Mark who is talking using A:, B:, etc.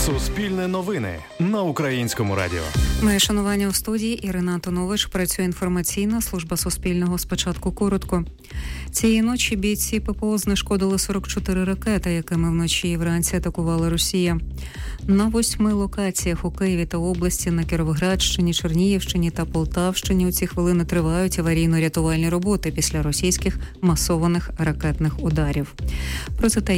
A: Суспільне новини на Українському радіо.
B: Моє шанування у студії. Ірина Антонович. Працює інформаційна служба Суспільного. Спочатку коротко. Цієї ночі бійці ППО знешкодили 44 ракети, якими вночі і вранці атакувала Росія. На 8 локаціях у Києві та області, на Кіровоградщині, Чернігівщині та Полтавщині у ці хвилини тривають аварійно-рятувальні роботи після російських масованих ракетних ударів. Про це